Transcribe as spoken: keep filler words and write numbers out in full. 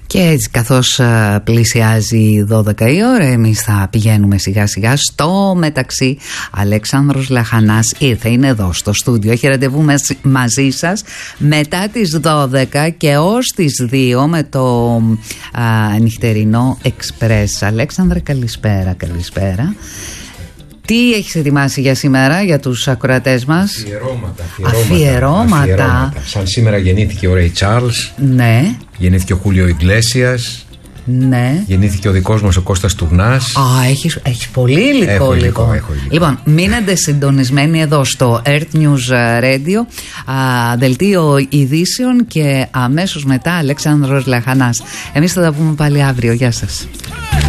Και έτσι καθώς πλησιάζει η δώδεκα η ώρα, εμείς θα πηγαίνουμε σιγά σιγά. Στο μεταξύ, Αλέξανδρος Λαχανάς ήρθε, είναι εδώ στο στούντιο. Έχει ραντεβού μαζί σας μετά τις δώδεκα και ως τις δύο με το α, νυχτερινό Εξπρές. Αλέξανδρε, καλησπέρα, καλησπέρα. Τι έχεις ετοιμάσει για σήμερα, για τους ακροατές μας? Αφιερώματα, αφιερώματα. Αφιερώματα. Αφιερώματα. Σαν σήμερα γεννήθηκε ο Ρέι Τσάρλς. Ναι. Γεννήθηκε ο Χούλιο Ιγκλέσιας. Ναι. Γεννήθηκε ο δικός μας ο Κώστας Τουρνάς. Α, έχεις, έχεις πολύ υλικό. Έχω υλικό, λοιπόν. έχω υλικό. Λοιπόν, μείνετε συντονισμένοι εδώ στο Earth News Radio, α, δελτίο ειδήσεων, και αμέσως μετά Αλέξανδρος Λαχανάς. Εμείς θα τα πούμε πάλι αύριο. Γεια σας.